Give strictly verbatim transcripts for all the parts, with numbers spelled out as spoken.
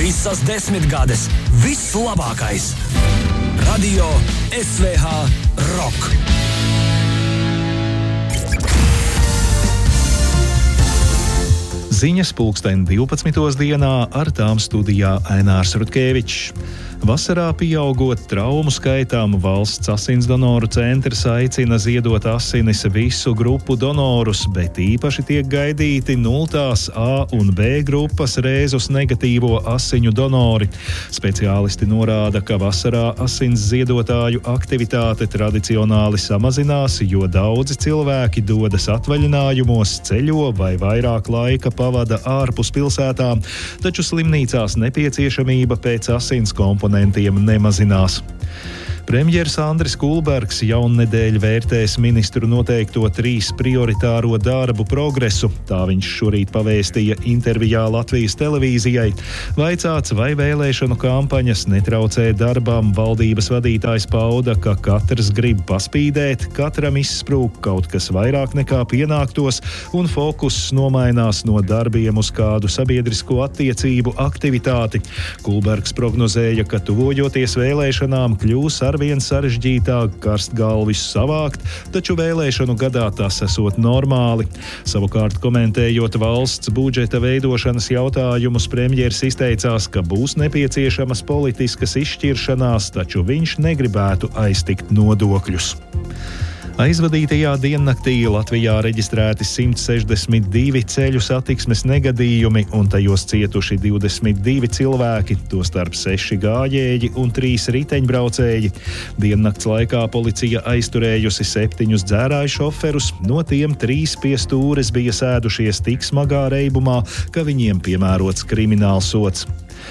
Visas desmitgades, viss labākais. Radio S V H Rock. Ziņas pulksten divpadsmitos dienā, ar tām studijā Ainārs Rutkevičs. Vasarā pieaugot traumu skaitam, valsts asinsdonoru centrs aicina ziedot asinis visu grupu donorus, bet īpaši tiek gaidīti nultās A un B grupas rēzus negatīvo asiņu donori. Speciālisti norāda, ka vasarā asins ziedotāju aktivitāte tradicionāli samazinās, jo daudzi cilvēki dodas atvaļinājumos, ceļo vai vairāk laika pavada ārpus pilsētām, taču slimnīcās nepieciešamība pēc asins komponentiem nemazinās. Premjers Andris Kulbergs jaunnedēļ vērtēs ministru noteikto trīs prioritāro darbu progresu. Tā viņš šorīt pavēstīja intervijā Latvijas televīzijai. Vaicāts, vai vēlēšanu kampaņas netraucē darbam, valdības vadītājs pauda, ka katrs grib paspīdēt, katram izsprūk kaut kas vairāk nekā pienāktos, un fokuss nomainās no darbiem uz kādu sabiedrisko attiecību aktivitāti. Kulbergs prognozēja, ka tuvojoties vēlēšanām kļūs ar vien sarežģītāk karstgalvis savākt, taču vēlēšanu gadā tas esot normāli. Savukārt, komentējot valsts budžeta veidošanas jautājumus, premjers izteicās, ka būs nepieciešamas politiskas izšķiršanās, taču viņš negribētu aiztikt nodokļus. Aizvadītajā diennaktī Latvijā reģistrēti simt sešdesmit divi ceļu satiksmes negadījumi, un tajos cietuši divdesmit divi cilvēki, tostarp seši gājēji un trīs riteņbraucēji. Diennakts laikā policija aizturējusi septiņus dzērāju šoferus, no tiem trīs pie stūres bija sēdušies tik smagā reibumā, ka viņiem piemērots kriminālsods.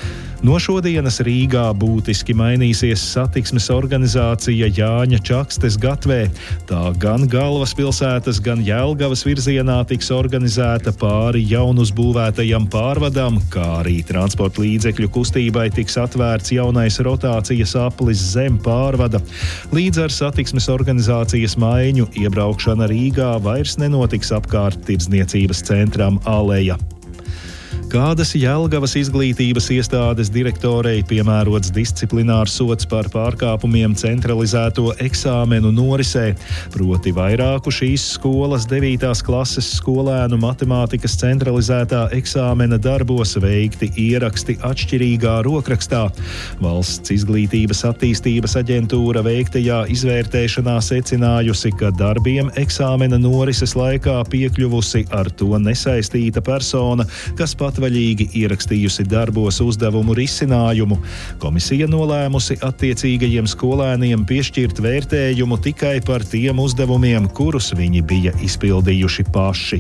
No šodienas Rīgā būtiski mainīsies satiksmes organizācija Jāņa Čakstes gatvē. Tā gan galvaspilsētas, gan Jelgavas virzienā tiks organizēta pāri jaunuzbūvētajam pārvadam, kā arī transporta līdzekļu kustībai tiks atvērts jaunais rotācijas aplis zem pārvada. Līdz ar satiksmes organizācijas maiņu iebraukšana Rīgā vairs nenotiks apkārt tirdzniecības centram Aleja. Kādas Jelgavas izglītības iestādes direktorei piemērots disciplinārs sods par pārkāpumiem centralizēto eksāmenu norisē, proti vairāku šīs skolas devītās klases skolēnu matemātikas centralizētā eksāmena darbos veikti ieraksti atšķirīgā rokrakstā. Valsts izglītības attīstības aģentūra veiktajā izvērtēšanā secinājusi, ka darbiem eksāmena norises laikā piekļuvusi ar to nesaistīta persona, kas patvaļīgi ierakstījusi darbos uzdevumu risinājumu. Komisija nolēmusi attiecīgajiem skolēniem piešķirt vērtējumu tikai par tiem uzdevumiem, kurus viņi bija izpildījuši paši.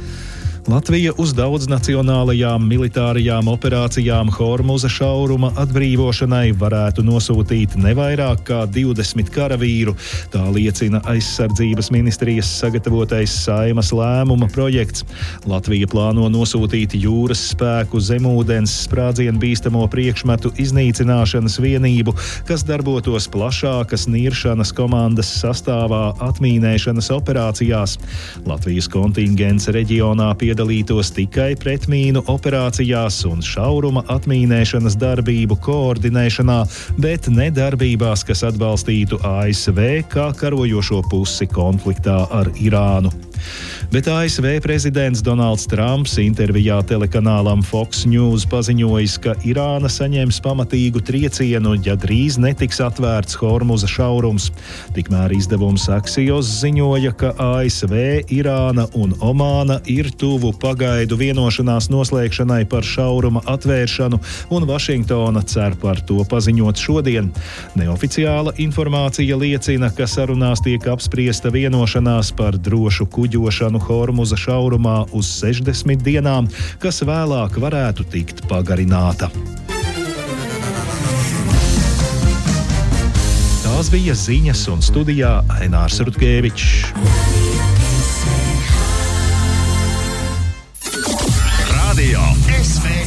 Latvija uz daudznacionālajām militārajām operācijām Hormuza šauruma atbrīvošanai varētu nosūtīt nevairāk kā divdesmit karavīru. Tā liecina aizsardzības ministrijas sagatavotais Saimas lēmuma projekts. Latvija plāno nosūtīt jūras spēku zemūdens sprādzienbīstamo priekšmetu iznīcināšanas vienību, kas darbotos plašākas niršanas komandas sastāvā atmīnēšanas operācijās. Latvijas kontingents reģionā pie piedalītos tikai pretmīnu operācijās un šauruma atmīnēšanas darbību koordinēšanā, bet ne darbībās, kas atbalstītu A S V kā karojošo pusi konfliktā ar Irānu. Bet A S V prezidents Donalds Trumps intervijā telekanālam Fox News paziņojis, ka Irāna saņems pamatīgu triecienu, ja drīz netiks atvērts Hormuza šaurums. Tikmēr izdevums Axios ziņoja, ka A S V, Irāna un Omāna ir tuvu pagaidu vienošanās noslēgšanai par šauruma atvēršanu, un Vašingtona cer par to paziņot šodien. Neoficiāla informācija liecina, ka sarunās tiek apspriesta vienošanās par drošu kuģošanu Hormuza šaurumā uz sešdesmit dienām, kas vēlāk varētu tikt pagarināta. Tās bija ziņas, un studijā Ainārs Rutkevičs.